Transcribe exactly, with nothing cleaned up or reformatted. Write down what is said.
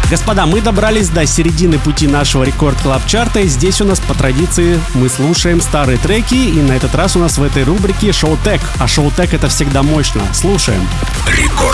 Господа, мы добрались до середины пути нашего Рекорд Клаб Чарта, и здесь у нас по традиции мы слушаем старые треки, и на этот раз у нас в этой рубрике шоу-тек. А шоу-тек — это всегда мощно. Слушаем. Рекорд